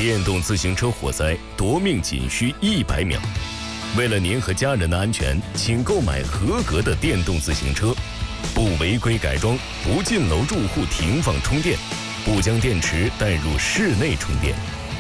电动自行车火灾夺命仅需100秒。为了您和家人的安全，请购买合格的电动自行车，不违规改装，不进楼住户停放充电，不将电池带入室内充电。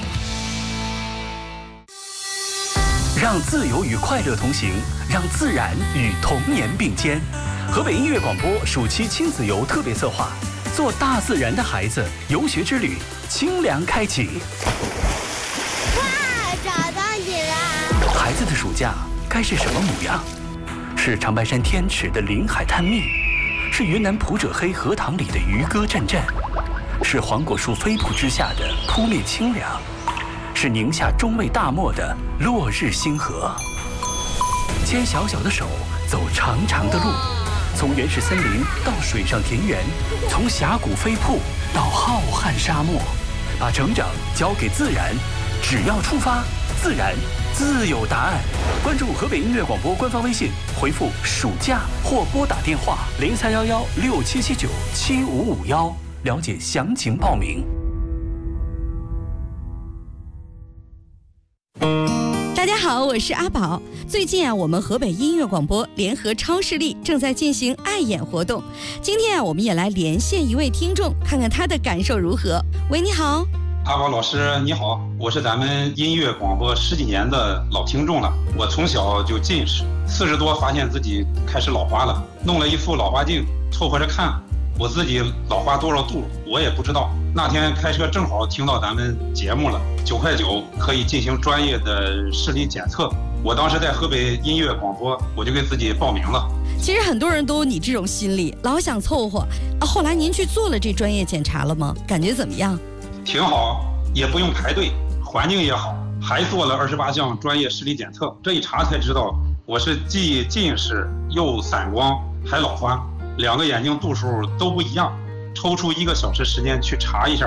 让自由与快乐同行，让自然与童年并肩。河北音乐广播暑期亲子游特别策划，做大自然的孩子游学之旅，清凉开启。 哇，找到你了！ 孩子的暑假该是什么模样？是长白山天池的临海探秘，是云南普者黑荷塘里的渔歌阵阵，是黄果树飞瀑之下的扑面清凉，是宁夏中卫大漠的落日星河。牵小小的手，走长长的路，从原始森林到水上田园，从峡谷飞瀑到浩瀚沙漠，把成长交给自然，只要出发，自然自有答案。关注河北音乐广播官方微信，回复暑假或拨打电话031167797551了解详情报名。 大家好，我是阿宝。最近我们河北音乐广播联合超视力正在进行爱眼活动。今天我们也来连线一位听众，看看他的感受如何。喂，你好。 阿宝老师你好，我是咱们音乐广播10几年的老听众了。我从小就近视，40多发现自己开始老花了，弄了一副老花镜凑合着看，我自己老花多少度我也不知道。那天开车正好听到咱们节目了，9块9可以进行专业的视力检测。我当时在河北音乐广播，我就给自己报名了。 其实很多人都有你这种心理，老想凑合。后来您去做了这专业检查了吗？感觉怎么样？ 挺好，也不用排队，环境也好，还做了28项专业视力检测。这一查才知道，我是既近视又散光还老花，2个眼睛度数都不一样。抽出1个小时时间去查一下，